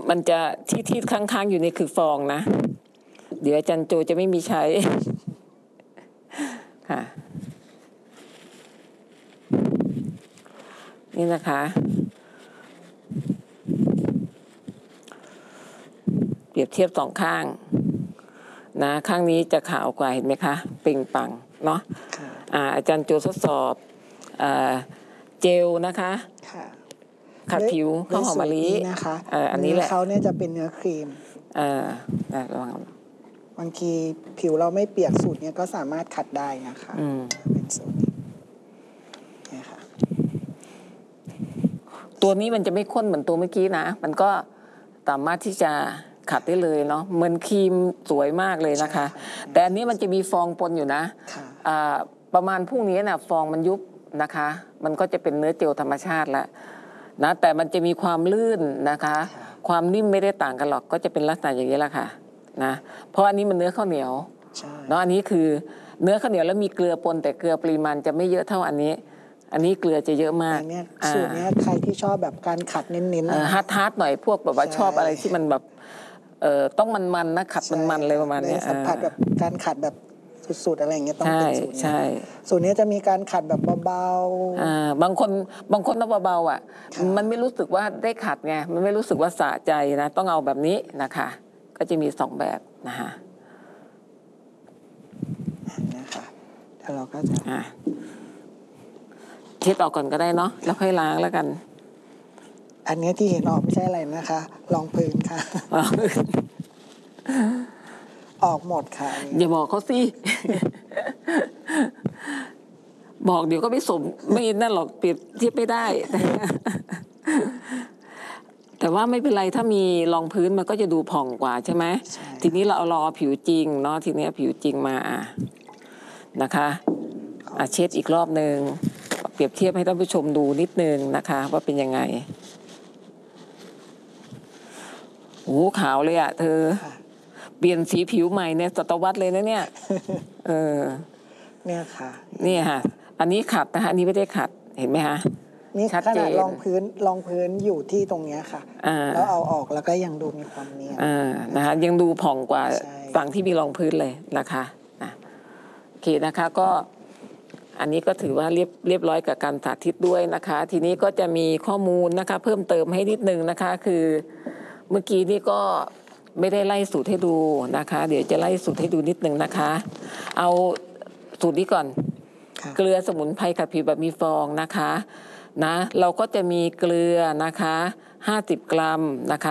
มันจะที่ค้างๆอยู่นี่คือฟองนะเดี๋ยวอาจารย์โจจะไม่มีใช้ค่ะนี่นะคะเปรียบเทียบสองข้างนะข้างนี้จะขาวกว่าเห็นไหมคะเปล่งปลั่งเนาะอาจารย์โจทดสอบเจลนะคะขัดผิวข้าวหอมมะลินะคะอันนี้แหละเขาเนี่ยจะเป็นเนื้อครีมระวังบางทีผิวเราไม่เปียกสูตรเนี้ยก็สามารถขัดได้นะคะเป็นสูตรนี่ค่ะตัวนี้มันจะไม่ข้นเหมือนตัวเมื่อกี้นะมันก็สามารถที่จะขัดได้เลยเนาะเหมือนครีมสวยมากเลยนะคะแต่อันนี้มันจะมีฟองปนอยู่นะประมาณพรุ่งนี้นะฟองมันยุบนะคะมันก็จะเป็นเนื้อเจลธรรมชาติแล้วนะแต่มันจะมีความลื่นนะคะความนิ่มไม่ได้ต่างกันหรอกก็จะเป็นลักษณะอย่างนี้แหละค่ะนะเพราะอันนี้มันเนื้อข้าวเหนียวเนาะอันนี้คือเนื้อข้าวเหนียวแล้วมีเกลือปนแต่เกลือปริมาณจะไม่เยอะเท่าอันนี้เกลือจะเยอะมากสูตรนี้ใครที่ชอบแบบการขัดเน้นๆฮาร์ดหน่อยพวกแบบว่าชอบอะไรที่มันแบบต้องมันนะขัดมันเลยประมาณนี้สัมผัสแบบการขัดแบบสุดๆอะไรอย่างเงี้ยต้องเป็นสูตรนี้ใช่สูตรนี้จะมีการขัดแบบเบาๆบางคนเอาเบาๆอ่ะมันไม่รู้สึกว่าได้ขัดไงมันไม่รู้สึกว่าสะใจนะต้องเอาแบบนี้นะคะก็จะมี2แบบนะคะแล้วเราก็จะเช็ดออกก่อนก็ได้เนาะแล้วค่อยล้างแล้วกันอันนี้ที่เห็นออกไม่ใช่อะไรนะคะรองพื้นค่ะออกหมดค่ะอย่าบอกเขาสิบอกเดี๋ยวก็ไม่สมไม่นั่นหรอกเปรียบเทียบไม่ได้แต่ว่าไม่เป็นไรถ้ามีรองพื้นมันก็จะดูผ่องกว่าใช่ไหมทีนี้เราเอารอผิวจริงเนาะทีนี้ผิวจริงมานะคะเช็ดอีกรอบนึงเปรียบเทียบให้ท่านผู้ชมดูนิดนึงนะคะว่าเป็นยังไงโอ้ขาวเลยเธอเปลี่ยนสีผิวใหม่เนี่ยศตวรรษเลยนะเนี่ยเนี่ยค่ะนี่ค่ะอันนี้ขัดนะคะอันนี้ไม่ได้ขัดเห็นไหมคะนี่ขนาดรองพื้นอยู่ที่ตรงนี้ค่ะแล้วเอาออกแล้วก็ยังดูมีความเนียนนะคะยังดูผ่องกว่าฝั่งที่มีรองพื้นเลยนะคะโอเคนะคะก็อันนี้ก็ถือว่าเรียบร้อยกับการสาธิตด้วยนะคะทีนี้ก็จะมีข้อมูลนะคะเพิ่มเติมให้นิดนึงนะคะคือเมื่อกี้นี่ก็ไม่ได้ไล่สูตรให้ดูนะคะเดี๋ยวจะไล่สูตรให้ดูนิดนึงนะคะเอาสูตรนี้ก่อนเกลือสมุนไพรขัดผิวแบบมีฟองนะคะนะเราก็จะมีเกลือนะคะ50 กรัมนะคะ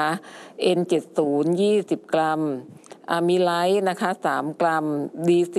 N70 20 กรัมมีไลท์นะคะ3 กรัม DC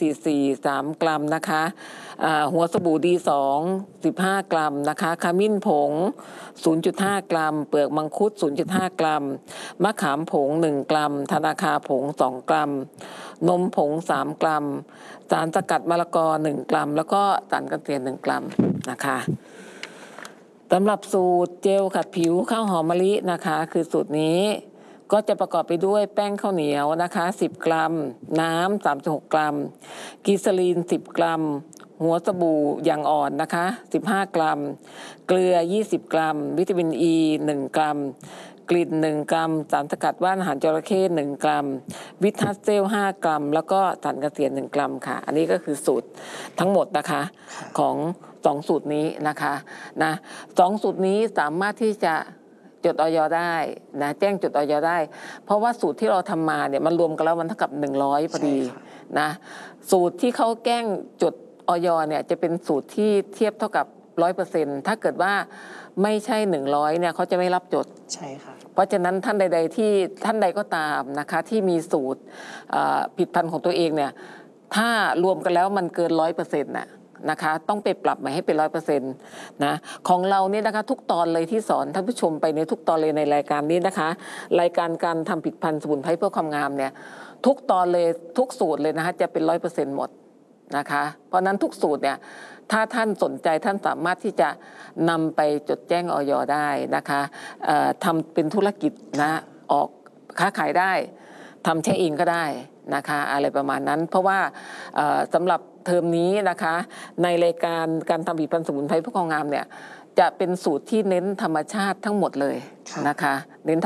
344 3 กรัมนะคะหัวสบู่ D2 15 กรัมนะคะขมิ้นผง 0.5 กรัมเปลือกมังคุด 0.5 กรัมมะขามผง1 กรัมธนาคาผง2 กรัมนมผง3 กรัมสารสกัดมะละกอ1 กรัมแล้วก็สารกันเสีย1 กรัมนะคะสำหรับสูตรเจลขัดผิวข้าวหอมมะลินะคะคือสูตรนี้ก็จะประกอบไปด้วยแป้งข้าวเหนียวนะคะ10 กรัมน้ำ36 กรัมกิซาลีน10 กรัมหัวสบู่อย่างอ่อนนะคะ15 กรัมเกลือ20 กรัมวิตามินอี1 กรัมกลิ่น1 กรัมสารสกัดว่านอาหารจระเข้1 กรัมวิทัสเซล5 กรัมแล้วก็สารกันเสีย1 กรัมค่ะอันนี้ก็คือสูตรทั้งหมดนะคะของ2 สูตรนี้นะคะนะ2 สูตรนี้สามารถที่จะจดอย.ได้นะแจ้งจดอย.ได้เพราะว่าสูตรที่เราทำมาเนี่ยมันรวมกันแล้วมันเท่ากับ100พอดีนะสูตรที่เขาแกล้งจดอย.เนี่ยจะเป็นสูตรที่เทียบเท่ากับ 100% ถ้าเกิดว่าไม่ใช่100เนี่ยเขาจะไม่รับจดใช่ค่ะเพราะฉะนั้นท่านใดๆที่ท่านใดก็ตามนะคะที่มีสูตรผลิตภัณฑ์ของตัวเองเนี่ยถ้ารวมกันแล้วมันเกิน 100% นะคะต้องไปปรับใหม่ให้เป็น 100% นะของเราเนี่ยนะคะทุกตอนเลยที่สอนท่านผู้ชมไปในทุกตอนเลยในรายการนี้นะคะรายการการทำผลิตภัณฑ์สมุนไพรเพื่อความงามเนี่ยทุกตอนเลยทุกสูตรเลยนะคะจะเป็น 100% หมดนะคะเพราะนั้นทุกสูตรเนี่ยถ้าท่านสนใจท่านสามารถที่จะนำไปจดแจ้งอย.ได้นะคะทำเป็นธุรกิจนะออกค้าขายได้ทำใช้เองก็ได้นะคะอะไรประมาณนั้นเพราะว่าสำหรับเทอมนี้นะคะในรายการการทำผลิตภัณฑ์สมุนไพรเพื่อความงามเนี่ยจะเป็นสูตรที่เน้นธรรมชาติทั้งหมดเลยนะคะเน้น